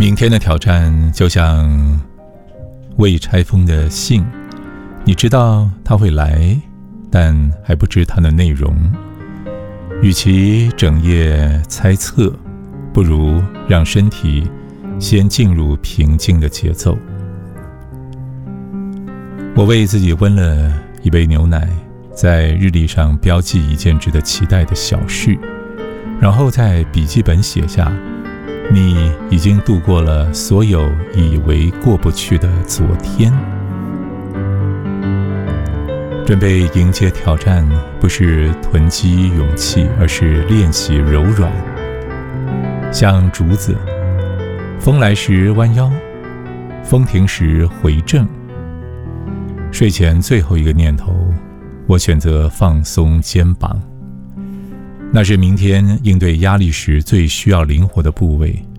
明天的挑战就像未拆封的信，你知道它会来，但还不知它的内容。与其整夜猜测，不如让身体先进入平静的节奏。我为自己温了一杯牛奶，在日历上标记一件值得期待的小事，然后在笔记本写下你已经度过了所有以为过不去的昨天。准备迎接挑战，不是囤积勇气，而是练习柔软。像竹子，风来时弯腰，风停时回正。睡前最后一个念头，我选择放松肩膀，那是明天应对压力时最需要灵活的部位。